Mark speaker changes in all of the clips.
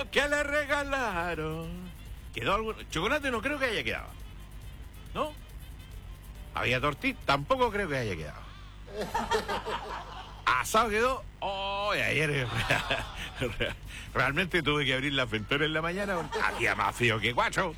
Speaker 1: ¿Qué le regalaron? ¿Quedó algo? Chocolate no creo que haya quedado. ¿No? Había tortita, tampoco creo que haya quedado. Asado quedó. Oh, ayer realmente tuve que abrir la ventana en la mañana porque hacía más frío que guacho.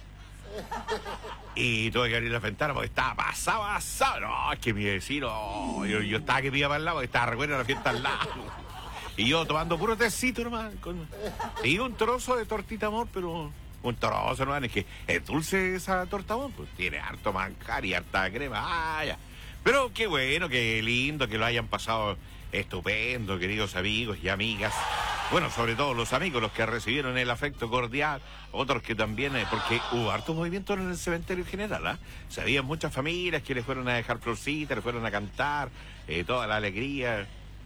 Speaker 1: Y tuve que abrir la ventana porque estaba pasado asado. No, es que mi vecino, yo estaba que me iba para el lado, porque estaba recuerdo la fiesta al lado. Y yo tomando puro tecito nomás. Y un trozo de tortita amor, pero un trozo nomás. Es que es dulce esa torta amor, pues tiene harto manjar y harta crema. Ah, ya. Pero qué bueno, qué lindo que lo hayan pasado estupendo, queridos amigos y amigas. Bueno, sobre todo los amigos, los que recibieron el afecto cordial, otros que también, porque hubo harto movimiento en el cementerio en general, ¿ah? Se habían muchas familias que le fueron a dejar florcitas, le fueron a cantar, toda la alegría,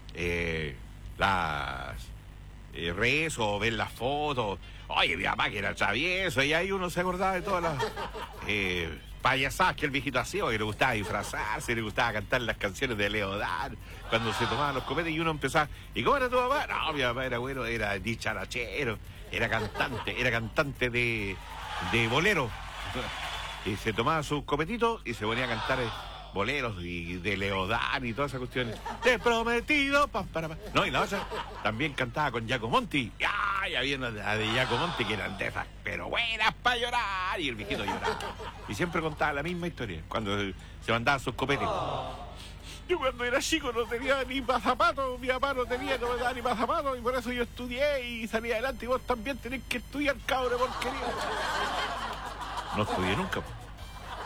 Speaker 1: las rezos, ver las fotos. Oye, mi papá que era travieso, y ahí uno se acordaba de todas las payasadas que el viejito hacía, que le gustaba disfrazarse, le gustaba cantar las canciones de Leodán, cuando se tomaban los copetes y uno empezaba, ¿y cómo era tu papá? No, mi papá era bueno, era dicharachero, era cantante de bolero. Y se tomaba sus copetitos y se ponía a cantar boleros y de Leodán y todas esas cuestiones. Te he prometido, No, y la otra también cantaba con Giacomonti. ¡Ay! Había una de Giacomonti que eran de esas, pero buenas para llorar. Y el viejito lloraba. Y siempre contaba la misma historia, cuando se mandaba sus copetes. Yo cuando era chico no tenía ni para zapatos, mi papá no me daba ni para zapatos, y por eso yo estudié y salí adelante. Y vos también tenés que estudiar, cabrón, porquería. No estudié nunca, pues.